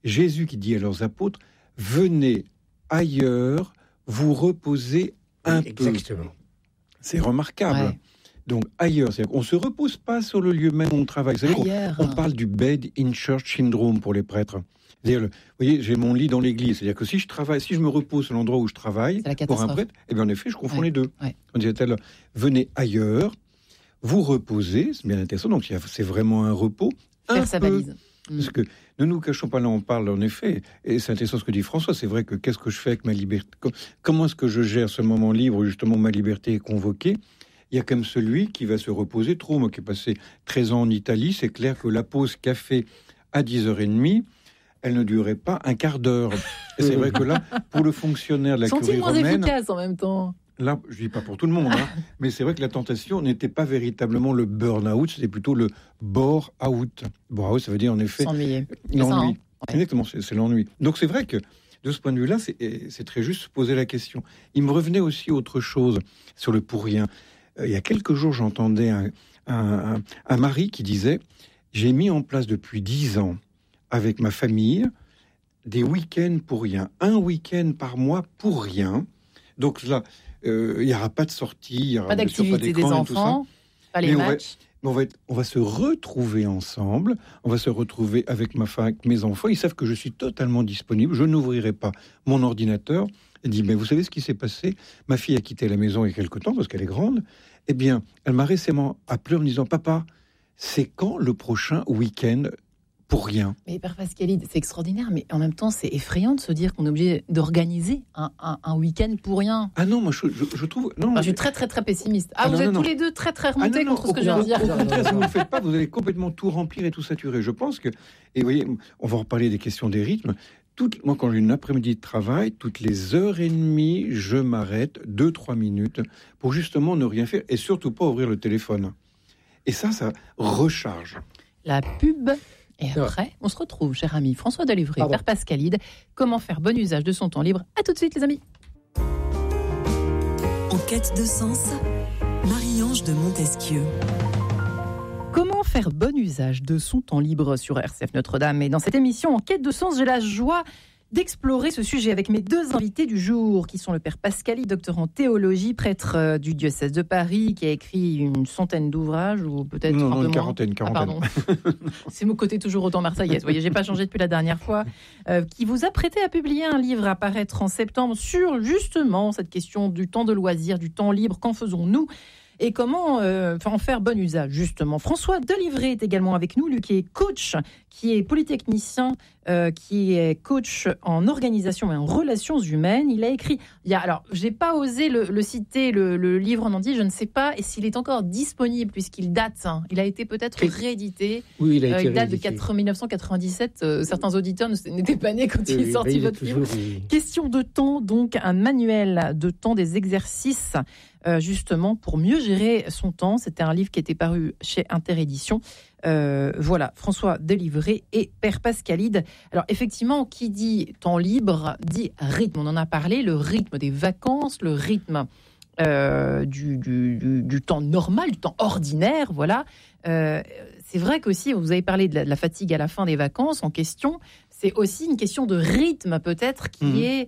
Jésus qui dit à leurs apôtres, venez ailleurs, vous reposez un peu. Exactement. C'est remarquable. Ouais. Donc ailleurs, c'est-à-dire qu'on ne se repose pas sur le lieu même où on travaille. Vous savez, on parle du bed in church syndrome pour les prêtres. C'est-à-dire, vous voyez, j'ai mon lit dans l'église. C'est-à-dire que si je me repose sur l'endroit où je travaille, pour un prêtre, eh bien en effet, je confonds les deux. Ouais. On disait tout à l'heure, venez ailleurs, vous reposez, c'est bien intéressant, donc c'est vraiment un repos. Faire sa valise. Parce que ne nous cachons pas, là on parle en effet, et c'est intéressant ce que dit François, c'est vrai que qu'est-ce que je fais avec ma liberté, comment est-ce que je gère ce moment libre où justement ma liberté est convoquée? Il y a comme celui qui va se reposer trop. Moi qui ai passé 13 ans en Italie, c'est clair que la pause café à 10h30, elle ne durait pas un quart d'heure. Et c'est vrai que là, pour le fonctionnaire de la curie romaine... Sont-ils moins efficaces en même temps? Là, je ne dis pas pour tout le monde, mais c'est vrai que la tentation n'était pas véritablement le burn-out, c'était plutôt le bore-out. Bore-out, ça veut dire en effet... S'ennuyer. L'ennui. Exactement, c'est l'ennui. Donc c'est vrai que, de ce point de vue-là, c'est très juste de se poser la question. Il me revenait aussi autre chose sur le pour rien. Il y a quelques jours, j'entendais un mari qui disait « J'ai mis en place depuis 10 ans, avec ma famille, des week-ends pour rien. Un week-end par mois pour rien. Donc là, il n'y aura pas de sortie, il n'y aura pas d'activité des enfants, pas les matchs. On va se retrouver ensemble, on va se retrouver avec ma femme, avec mes enfants. Ils savent que je suis totalement disponible, je n'ouvrirai pas mon ordinateur. » Elle dit, mais vous savez ce qui s'est passé? Ma fille a quitté la maison il y a quelque temps, parce qu'elle est grande. Eh bien, elle m'a récemment appelé en me disant, papa, c'est quand le prochain week-end pour rien? Mais Père Pascalide, c'est extraordinaire, mais en même temps, c'est effrayant de se dire qu'on est obligé d'organiser un week-end pour rien. Ah non, moi je trouve... Non, je suis très très très pessimiste. Vous êtes tous les deux très très remontés contre ce que je viens de dire. Si vous ne le faites pas, vous allez complètement tout remplir et tout saturer. Je pense que... Et vous voyez, on va reparler des questions des rythmes. Moi, quand j'ai une après-midi de travail, toutes les heures et demie, je m'arrête 2-3 minutes pour justement ne rien faire et surtout pas ouvrir le téléphone. Et ça recharge. La pub, et après, on se retrouve, cher ami François Delévray, Père Pascalide. Comment faire bon usage de son temps libre? À tout de suite, les amis. En quête de sens, Marie-Ange de Montesquieu. Comment faire bon usage de son temps libre sur RCF Notre-Dame? Et dans cette émission, En quête de sens, j'ai la joie d'explorer ce sujet avec mes deux invités du jour, qui sont le Père Pascalide, docteur en théologie, prêtre du diocèse de Paris, qui a écrit une centaine d'ouvrages, ou peut-être un peu moins. Quarantaine. Pardon. C'est mon côté toujours autant marseillaise. Vous voyez, j'ai pas changé depuis la dernière fois. Qui vous a prêté à publier un livre à paraître en septembre sur justement cette question du temps de loisir, du temps libre. Qu'en faisons-nous? Et comment en faire bon usage, justement. François Delévray est également avec nous, lui qui est coach, qui est polytechnicien, qui est coach en organisation et en relations humaines. Il a écrit... Alors, je n'ai pas osé le citer, le livre en entier, je ne sais pas s'il est encore disponible, puisqu'il date. Il a été peut-être réédité. Oui, il a été date réédité. de 1997. Certains auditeurs n'étaient pas nés quand il est sorti votre livre. Question de temps, donc, un manuel de temps, des exercices... justement pour mieux gérer son temps. C'était un livre qui était paru chez Interédition. Voilà, François Delévray et Père Pascalide. Alors effectivement, qui dit temps libre, dit rythme. On en a parlé, le rythme des vacances, le rythme du temps normal, du temps ordinaire, voilà. C'est vrai qu'aussi, vous avez parlé de la fatigue à la fin des vacances en question. C'est aussi une question de rythme peut-être qui est...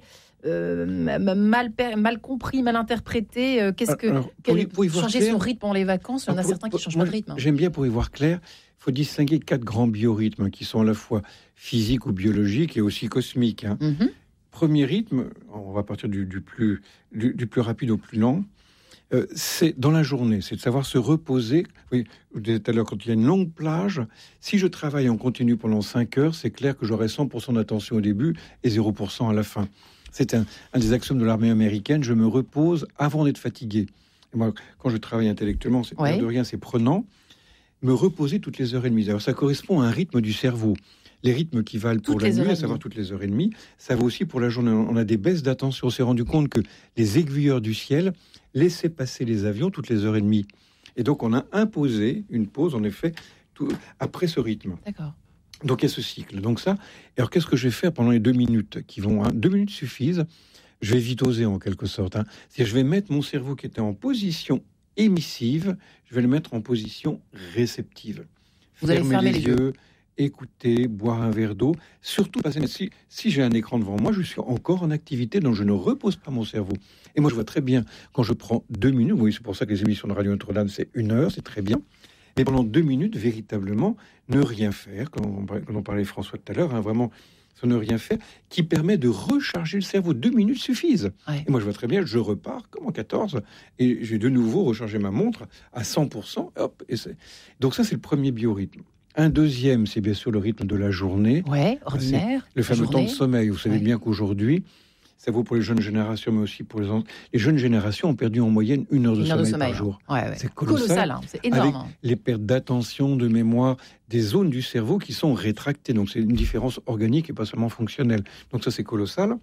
mal compris, mal interprété. Changer son rythme pendant les vacances? Il y en a certains qui ne changent pas de rythme. J'aime bien, pour y voir clair, il faut distinguer 4 grands biorhythmes qui sont à la fois physiques ou biologiques et aussi cosmiques. Premier rythme, on va partir du plus rapide au plus lent, c'est dans la journée, c'est de savoir se reposer. Oui, je disais tout à l'heure, quand il y a une longue plage, si je travaille en continu pendant 5 heures, c'est clair que j'aurai 100% d'attention au début et 0% à la fin. C'est un des axiomes de l'armée américaine. Je me repose avant d'être fatigué. Et moi, quand je travaille intellectuellement, c'est pas de rien, c'est prenant. Me reposer toutes les heures et demie. Alors, ça correspond à un rythme du cerveau. Les rythmes qui valent pour la nuit, à savoir toutes les heures et demie, ça vaut aussi pour la journée. On a des baisses d'attention. On s'est rendu compte que les aiguilleurs du ciel laissaient passer les avions toutes les heures et demie. Et donc, on a imposé une pause, en effet, après ce rythme. D'accord. Donc il y a ce cycle. Donc ça, alors qu'est-ce que je vais faire pendant les 2 minutes qui vont 2 minutes suffisent. Je vais vite oser en quelque sorte. C'est-à-dire, je vais mettre mon cerveau qui était en position émissive, je vais le mettre en position réceptive. Vous allez fermer les yeux. écouter, boire un verre d'eau, surtout passer. Si j'ai un écran devant moi, je suis encore en activité, donc je ne repose pas mon cerveau. Et moi, je vois très bien, quand je prends 2 minutes, oui, c'est pour ça que les émissions de Radio Notre-Dame, c'est 1 heure, c'est très bien, mais pendant 2 minutes, véritablement, ne rien faire, comme on parlait François tout à l'heure, vraiment, ça ne rien faire, qui permet de recharger le cerveau. 2 minutes suffisent. Ouais. Et moi, je vois très bien, je repars comme en 14, et j'ai de nouveau rechargé ma montre à 100%, hop, donc ça, c'est le premier biorhythme. Un deuxième, c'est bien sûr le rythme de la journée. Ouais, ordinaire. Le fameux temps de sommeil. Vous savez bien qu'aujourd'hui, ça vaut pour les jeunes générations, mais aussi pour les jeunes générations ont perdu en moyenne 1 heure de sommeil par jour. Ouais. C'est colossal, hein, c'est énorme. Avec les pertes d'attention, de mémoire, des zones du cerveau qui sont rétractées. Donc c'est une différence organique et pas seulement fonctionnelle. Donc ça, c'est colossal.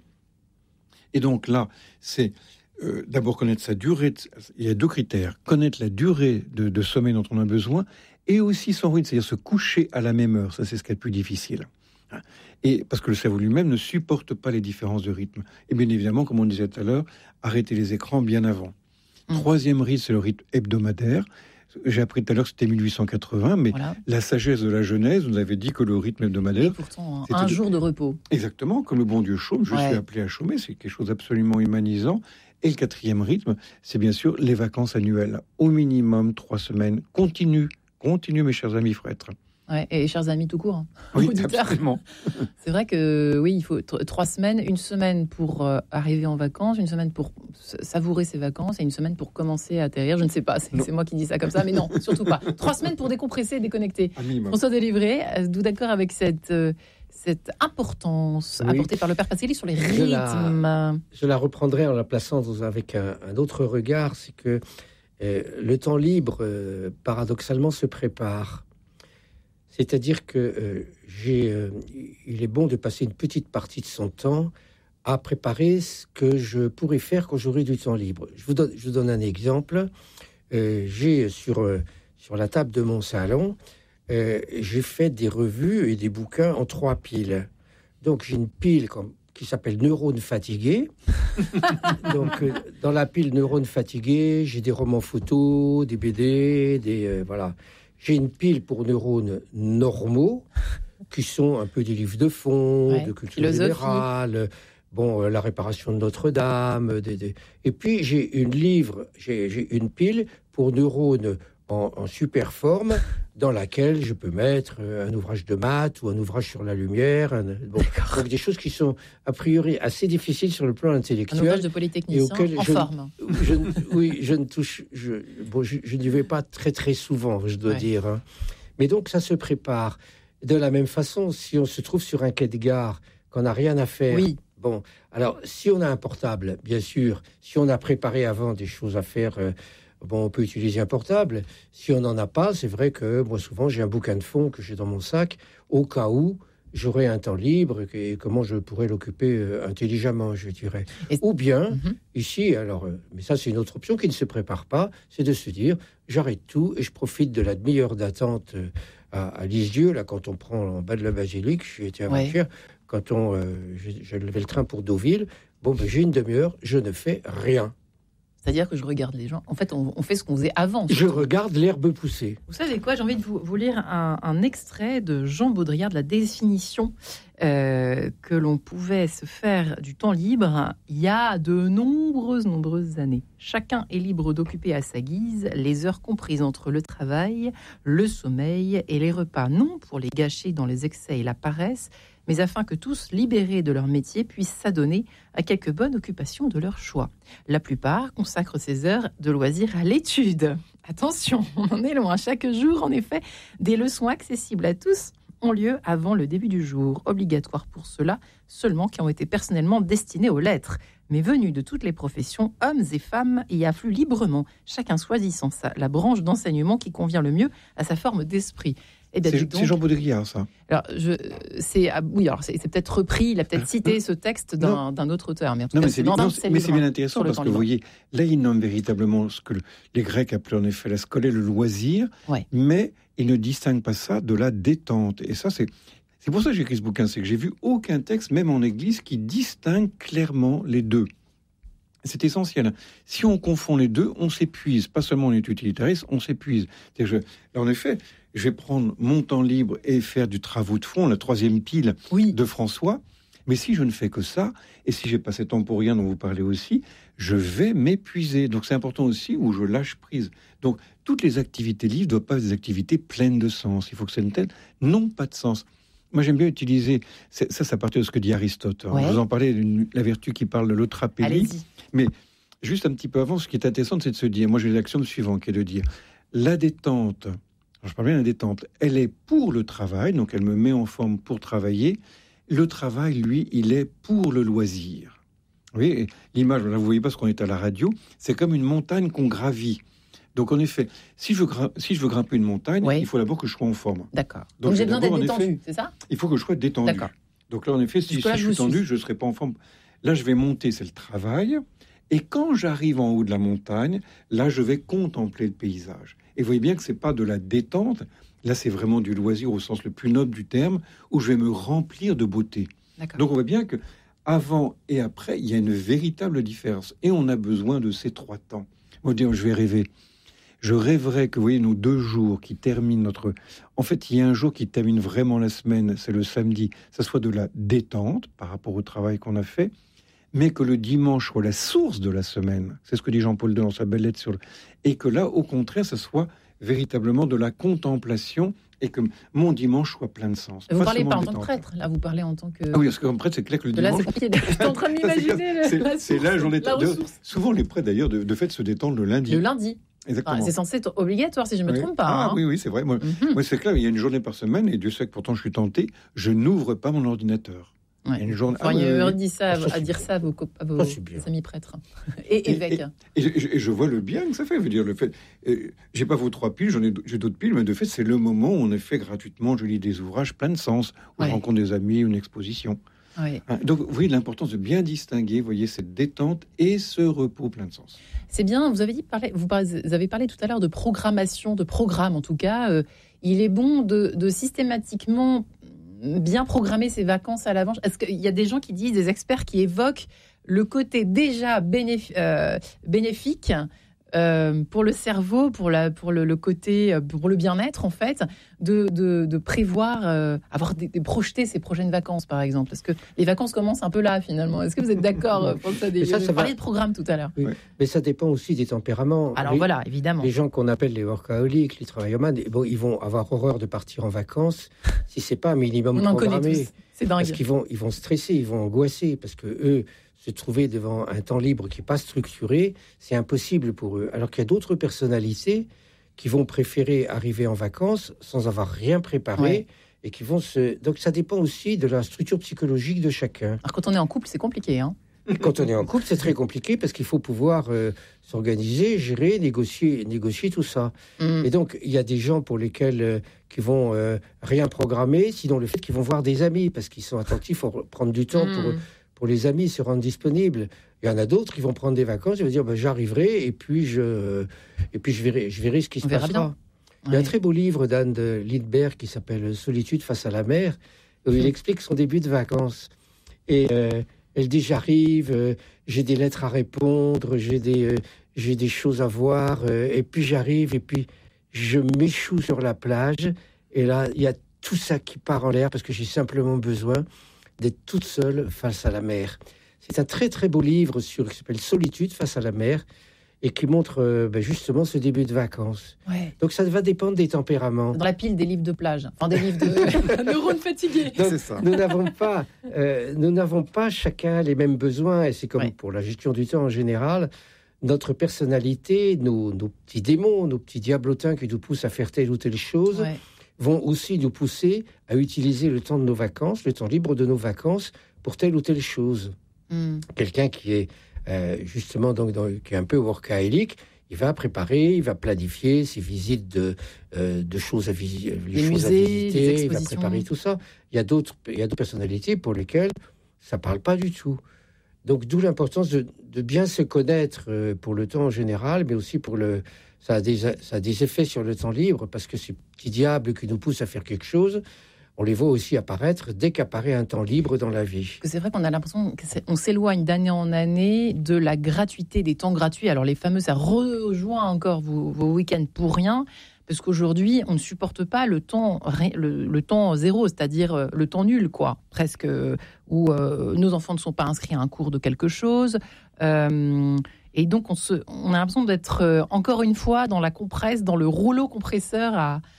Et donc là, c'est d'abord connaître sa durée. Il y a 2 critères. Connaître la durée de sommeil dont on a besoin et aussi son rythme, c'est-à-dire se coucher à la même heure. Ça, c'est ce qui est le plus difficile. Et parce que le cerveau lui-même ne supporte pas les différences de rythme. Et bien évidemment, comme on disait tout à l'heure, arrêter les écrans bien avant. Troisième rythme, c'est le rythme hebdomadaire. J'ai appris tout à l'heure que c'était 1880, mais voilà. La sagesse de la Genèse nous avait dit que le rythme hebdomadaire... Et pourtant, un jour de repos. Exactement, comme le bon Dieu chôme, je suis appelé à chômer, c'est quelque chose d'absolument humanisant. Et le 4e rythme, c'est bien sûr les vacances annuelles. Au minimum 3 semaines. Continue, mes chers amis frêtres. Ouais, et chers amis tout court. Oui, absolument. C'est vrai que oui, il faut 3 semaines, 1 semaine pour arriver en vacances, 1 semaine pour savourer ses vacances et 1 semaine pour commencer à atterrir. Je ne sais pas, c'est moi qui dis ça comme ça, mais non, surtout pas. 3 semaines pour décompresser et déconnecter. François Délivré, êtes-vous d'accord avec cette importance apportée par le Père Pasquelli sur les rythmes? Je la reprendrai en la plaçant avec un autre regard, c'est que le temps libre, paradoxalement, se prépare. C'est-à-dire que il est bon de passer une petite partie de son temps à préparer ce que je pourrais faire quand j'aurai du temps libre. Je vous donne un exemple. J'ai sur la table de mon salon, j'ai fait des revues et des bouquins en 3 piles. Donc j'ai une pile qui s'appelle Neurones fatigués. Donc dans la pile Neurones fatigués, j'ai des romans photos, des BD, voilà. J'ai une pile pour neurones normaux, qui sont un peu des livres de fond, de culture générale, la réparation de Notre-Dame. Et puis j'ai une pile pour neurones en super forme, dans laquelle je peux mettre un ouvrage de maths ou un ouvrage sur la lumière. Donc des choses qui sont a priori assez difficiles sur le plan intellectuel. Un ouvrage de polytechnicien en forme. Je ne touche... Je n'y vais pas très très souvent, je dois dire. Hein. Mais donc ça se prépare. De la même façon, si on se trouve sur un quai de gare, qu'on n'a rien à faire... Oui. Bon, alors si on a un portable, bien sûr, si on a préparé avant des choses à faire... on peut utiliser un portable. Si on n'en a pas, c'est vrai que moi, souvent, j'ai un bouquin de fond que j'ai dans mon sac, au cas où j'aurais un temps libre et comment je pourrais l'occuper intelligemment, je dirais. Ou bien, ici, mais ça, c'est une autre option qui ne se prépare pas, c'est de se dire, j'arrête tout et je profite de la demi-heure d'attente à Lisieux, là, quand on prend en bas de la basilique, j'ai été avant-hier, quand j'ai levé le train pour Deauville, j'ai une demi-heure, je ne fais rien. C'est-à-dire que je regarde les gens. En fait, on fait ce qu'on faisait avant. Je regarde l'herbe pousser. Vous savez quoi? J'ai envie de vous lire un extrait de Jean Baudrillard, de la définition que l'on pouvait se faire du temps libre il y a de nombreuses années. Chacun est libre d'occuper à sa guise les heures comprises entre le travail, le sommeil et les repas, non pour les gâcher dans les excès et la paresse, mais afin que tous, libérés de leur métier, puissent s'adonner à quelque bonne occupation de leur choix. La plupart consacrent ces heures de loisirs à l'étude. Attention, on en est loin. Chaque jour, en effet, des leçons accessibles à tous ont lieu avant le début du jour, obligatoires pour ceux-là seulement qui ont été personnellement destinés aux lettres. Mais venus de toutes les professions, hommes et femmes y affluent librement, chacun choisissant la branche d'enseignement qui convient le mieux à sa forme d'esprit. C'est Jean Baudrillard, ça. Alors, c'est peut-être repris, il a peut-être cité ce texte d'un autre auteur. Mais en tout cas, c'est bien intéressant parce que vous voyez, là, il nomme véritablement ce que les Grecs appelaient en effet la scolée, le loisir, mais il ne distingue pas ça de la détente. Et ça, c'est pour ça que j'ai écrit ce bouquin, c'est que j'ai vu aucun texte, même en Église, qui distingue clairement les deux. C'est essentiel. Si on confond les deux, on s'épuise. Pas seulement on est utilitariste, on s'épuise. Là, en effet, je vais prendre mon temps libre et faire du travaux de fond, la 3e pile de François. Mais si je ne fais que ça, et si j'ai pas cet temps pour rien dont vous parlez aussi, je vais m'épuiser. Donc c'est important aussi où je lâche prise. Donc toutes les activités libres ne doivent pas être des activités pleines de sens. Il faut que certaines n'ont pas de sens. Moi j'aime bien utiliser, ça partait de ce que dit Aristote. Ouais. Je vous en parlais, la vertu qui parle de l'eutrapélie. Mais juste un petit peu avant, ce qui est intéressant, c'est de se dire, moi j'ai l'axiome suivant qui est de dire, la détente, je parle bien de la détente, elle est pour le travail, donc elle me met en forme pour travailler. Le travail, lui, il est pour le loisir. Oui, l'image, là, vous voyez pas ce qu'on est à la radio, c'est comme une montagne qu'on gravit. Donc, en effet, si je veux grimper une montagne, il faut d'abord que je sois en forme. D'accord. Donc j'ai besoin d'être détendu, c'est ça ? Il faut que je sois détendu. D'accord. Donc là, en effet, si je suis tendu, je ne serai pas en forme. Là, je vais monter, c'est le travail. Et quand j'arrive en haut de la montagne, là, je vais contempler le paysage. Et vous voyez bien que c'est pas de la détente. Là, c'est vraiment du loisir au sens le plus noble du terme, où je vais me remplir de beauté. D'accord. Donc, on voit bien que avant et après, il y a une véritable différence. Et on a besoin de ces 3 temps. Moi, je vais rêver. Je rêverais que, vous voyez, nos 2 jours qui terminent notre... En fait, il y a un jour qui termine vraiment la semaine, c'est le samedi. Ça soit de la détente par rapport au travail qu'on a fait, mais que le dimanche soit la source de la semaine. C'est ce que dit Jean-Paul II dans sa belle lettre sur le... Et que là, au contraire, ça soit véritablement de la contemplation et que mon dimanche soit plein de sens. Vous ne parlez pas en tant que prêtre, là, vous parlez en tant que... Ah oui, parce qu'en prêtre, c'est clair que le dimanche... Là, c'est compliqué. Je suis en train de m'imaginer c'est la journée de ressource. Souvent, les prêtres, d'ailleurs, de fait, se détendent le lundi. Le lundi. Exactement. C'est censé être obligatoire, si je ne me trompe pas. Ah oui, c'est vrai. Moi, c'est clair, il y a une journée par semaine, et Dieu sait que pourtant je suis tenté, je n'ouvre pas mon ordinateur. Ouais. Il y a une journée... à dire ça à vos amis prêtres et évêques. Et je vois le bien que ça fait. Je veux dire, le fait, j'ai pas vos 3 piles, j'ai d'autres piles, mais de fait, c'est le moment où on est fait gratuitement. Je lis des ouvrages plein de sens, où je rencontre des amis, une exposition. Ouais. Donc, vous voyez l'importance de bien distinguer, vous voyez, cette détente et ce repos plein de sens. C'est bien, vous avez parlé tout à l'heure de programmation, de programme en tout cas. Il est bon de systématiquement bien programmer ses vacances à l'avance. Est-ce qu'il y a des gens qui disent, des experts qui évoquent le côté déjà bénéfique pour le cerveau, pour le côté, pour le bien-être en fait, de prévoir, projeter ses prochaines vacances par exemple. Parce que les vacances commencent un peu là finalement. Est-ce que vous êtes d'accord pour ça déjà? Vous parliez de programme tout à l'heure. Oui. Mais ça dépend aussi des tempéraments. Alors voilà, évidemment. Les gens qu'on appelle les workaholics, les travaillomanes, ils vont avoir horreur de partir en vacances si c'est pas un minimum programmé. C'est dingue. Parce qu'ils vont stresser, ils vont angoisser parce que eux, se trouver devant un temps libre qui n'est pas structuré, c'est impossible pour eux. Alors qu'il y a d'autres personnalités qui vont préférer arriver en vacances sans avoir rien préparé et qui vont se... Donc ça dépend aussi de la structure psychologique de chacun. Alors quand on est en couple, c'est compliqué, hein. Quand on est en couple, c'est très compliqué parce qu'il faut pouvoir s'organiser, gérer, négocier tout ça. Et donc, il y a des gens pour lesquels qui vont rien programmer, sinon le fait qu'ils vont voir des amis parce qu'ils sont attentifs, il faut prendre du temps pour les amis se rendre disponibles. Il y en a d'autres qui vont prendre des vacances, ils vont dire j'arriverai et puis je verrai ce qui se passera. Il y a un très beau livre d'Anne de Lindbergh qui s'appelle Solitude face à la mer, où il explique son début de vacances. Et elle dit j'arrive, j'ai des lettres à répondre, j'ai des choses à voir, et puis j'arrive et puis je m'échoue sur la plage et là il y a tout ça qui part en l'air parce que j'ai simplement besoin d'être toute seule face à la mer. C'est un très très beau livre qui s'appelle Solitude face à la mer et qui montre justement ce début de vacances. Ouais. Donc ça va dépendre des tempéraments. Dans la pile des livres de plage, enfin des livres de neurones fatigués. Donc, c'est ça. Nous n'avons pas chacun les mêmes besoins et c'est comme pour la gestion du temps en général. Notre personnalité, nos petits démons, nos petits diablotins qui nous poussent à faire telle ou telle chose vont aussi nous pousser à utiliser le temps de nos vacances, le temps libre de nos vacances pour telle ou telle chose. Quelqu'un qui est justement qui est un peu workaholic, il va préparer, il va planifier ses visites de choses à visiter, il va préparer tout ça. Il y a d'autres personnalités pour lesquelles ça parle pas du tout. Donc d'où l'importance de bien se connaître pour le temps en général, mais aussi ça a des effets sur le temps libre parce que ces petits diables qui nous poussent à faire quelque chose, on les voit aussi apparaître dès qu'apparaît un temps libre dans la vie. C'est vrai qu'on a l'impression qu'on s'éloigne d'année en année de la gratuité des temps gratuits. Alors les fameux, ça rejoint encore vos week-ends pour rien, parce qu'aujourd'hui, on ne supporte pas le temps zéro, c'est-à-dire le temps nul, quoi, presque, où nos enfants ne sont pas inscrits à un cours de quelque chose. Et donc, on a l'impression d'être encore une fois dans la compresse, dans le rouleau compresseur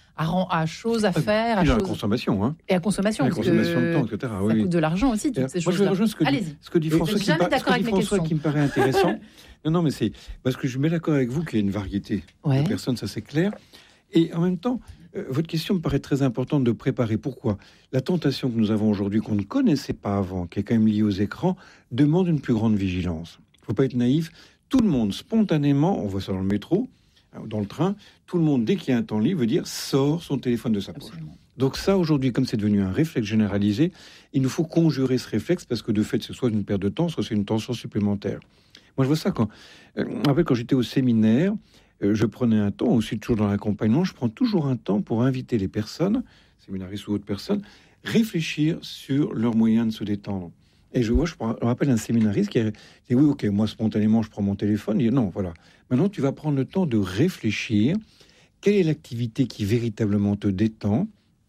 à choses à faire. À consommation. Hein. Et à consommation. La consommation de temps, etc. Ça coûte de l'argent aussi, toutes ces choses-là. Moi, je vais rejoindre ce que dit François, qui me paraît intéressant. Non, mais c'est parce que je me mets d'accord avec vous qu'il y a une variété de personnes, ça c'est clair. Et en même temps, votre question me paraît très importante de préparer. Pourquoi ? La tentation que nous avons aujourd'hui, qu'on ne connaissait pas avant, qui est quand même liée aux écrans, demande une plus grande vigilance. Il ne faut pas être naïf. Tout le monde, spontanément, on voit ça dans le métro, dans le train, tout le monde, dès qu'il y a un temps libre, veut dire sort son téléphone de sa poche. Absolument. Donc ça, aujourd'hui, comme c'est devenu un réflexe généralisé, il nous faut conjurer ce réflexe parce que de fait, c'est soit une perte de temps, soit c'est une tension supplémentaire. Moi, je vois ça quand j'étais au séminaire, je prenais un temps, aussi toujours dans l'accompagnement, je prends toujours un temps pour inviter les personnes, séminaristes ou autres personnes, réfléchir sur leurs moyens de se détendre. Et je rappelle un séminariste qui a dit oui, ok, moi spontanément je prends mon téléphone, il dit non, voilà. Maintenant tu vas prendre le temps de réfléchir, quelle est l'activité qui véritablement te détend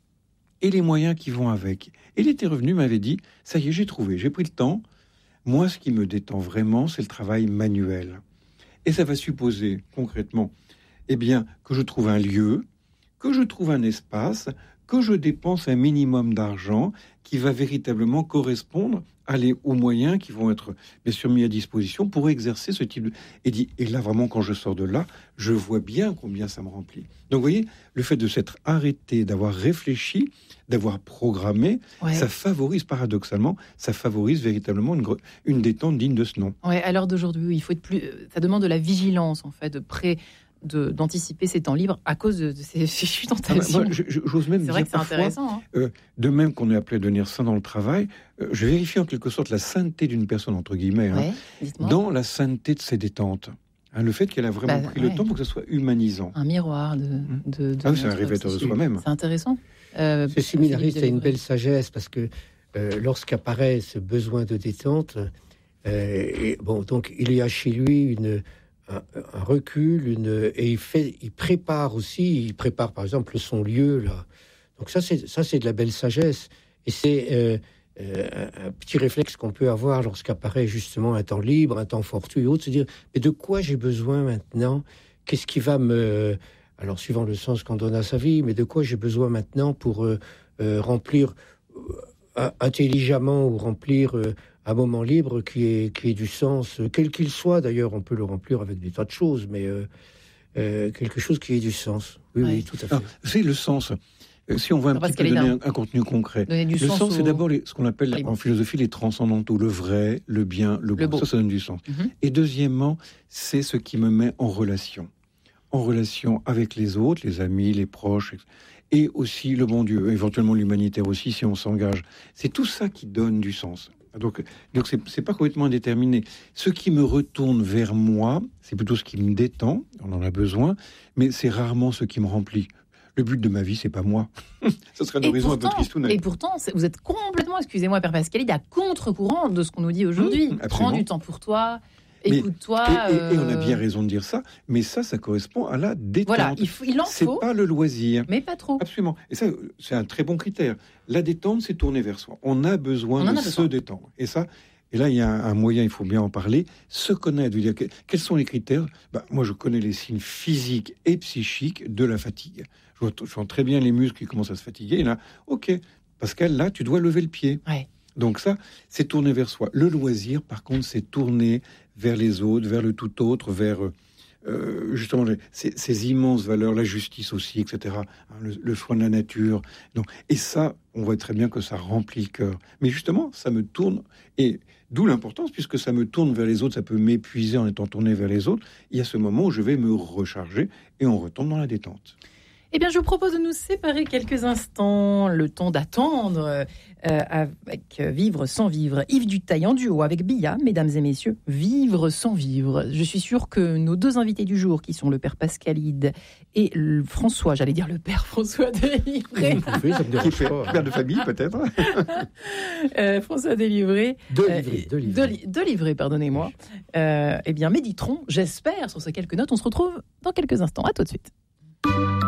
et les moyens qui vont avec. Et il était revenu, m'avait dit, ça y est, j'ai trouvé, j'ai pris le temps. Moi, ce qui me détend vraiment, c'est le travail manuel. Et ça va supposer concrètement, que je trouve un lieu, que je trouve un espace, que je dépense un minimum d'argent qui va véritablement correspondre aux moyens qui vont être bien sûr mis à disposition pour exercer ce type de... Et là, vraiment, quand je sors de là, je vois bien combien ça me remplit. Donc, vous voyez, le fait de s'être arrêté, d'avoir réfléchi, d'avoir programmé, ça favorise, paradoxalement, véritablement une détente digne de ce nom. Ouais, à l'heure d'aujourd'hui, il faut être plus... Ça demande de la vigilance, en fait, d'anticiper ces temps libres à cause de ces fichues tentations. Moi, j'ose même c'est vrai que c'est intéressant. De même qu'on est appelé à devenir saint dans le travail, je vérifie en quelque sorte la sainteté d'une personne, entre guillemets, dans la sainteté de ses détentes. Le fait qu'elle a vraiment pris le temps pour que ça soit humanisant. Un miroir de c'est un révélateur de soi-même. C'est intéressant. Ce séminariste a une belle sagesse parce que lorsqu'apparaît ce besoin de détente, donc il y a chez lui un recul, et il prépare par exemple son lieu là. Donc ça c'est de la belle sagesse, et c'est un petit réflexe qu'on peut avoir lorsqu'apparaît justement un temps libre, un temps fortuit et autres, se dire mais de quoi j'ai besoin maintenant, qu'est-ce qui va alors suivant le sens qu'on donne à sa vie, mais de quoi j'ai besoin maintenant pour remplir intelligemment ou remplir un moment libre qui ait du sens, quel qu'il soit. D'ailleurs, on peut le remplir avec des tas de choses, mais quelque chose qui ait du sens. Oui, tout à fait. C'est le sens. Si on veut un petit peu donner un contenu concret, le sens, c'est d'abord ce qu'on appelle en philosophie les transcendantaux, le vrai, le bien, le beau. Ça donne du sens. Et deuxièmement, c'est ce qui me met en relation avec les autres, les amis, les proches, et aussi le bon Dieu, éventuellement l'humanitaire aussi, si on s'engage. C'est tout ça qui donne du sens. Donc c'est pas complètement indéterminé. Ce qui me retourne vers moi, c'est plutôt ce qui me détend, on en a besoin, mais c'est rarement ce qui me remplit. Le but de ma vie, c'est pas moi. Ce serait un horizon un peu tristounet. Et pourtant, vous êtes complètement, excusez-moi, Père Pascalide, à contre-courant de ce qu'on nous dit aujourd'hui. Prends du temps pour toi, écoute-toi. Et on a bien raison de dire ça, mais ça correspond à la détente. Voilà, il en faut. C'est pas le loisir. Mais pas trop. Absolument. Et ça, c'est un très bon critère. La détente, c'est tourner vers soi. On a besoin de se détendre. Et là, il y a un moyen, il faut bien en parler, se connaître. Dire quels sont les critères ? Moi, je connais les signes physiques et psychiques de la fatigue. Je sens très bien les muscles qui commencent à se fatiguer. Et là, ok, Pascal, là, tu dois lever le pied. Ouais. Donc ça, c'est tourner vers soi. Le loisir, par contre, c'est tourner vers les autres, vers le tout autre, vers justement ces immenses valeurs, la justice aussi, etc. Le soin de la nature. Donc, et ça, on voit très bien que ça remplit le cœur. Mais justement, ça me tourne, et d'où l'importance, puisque ça me tourne vers les autres, ça peut m'épuiser en étant tourné vers les autres. Il y a ce moment où je vais me recharger et on retombe dans la détente. Eh bien, je vous propose de nous séparer quelques instants, le temps d'attendre, avec Vivre sans vivre. Yves Dutail en duo avec Bia, mesdames et messieurs, Vivre sans vivre. Je suis sûre que nos deux invités du jour, qui sont le père Pascalide et François, j'allais dire le père François Délivré. Vous pouvez, ça me dérange pas. Père de famille, peut-être. François Délivré. Délivré, pardonnez-moi. Eh bien, méditeront, j'espère, sur ces quelques notes. On se retrouve dans quelques instants. À tout de suite.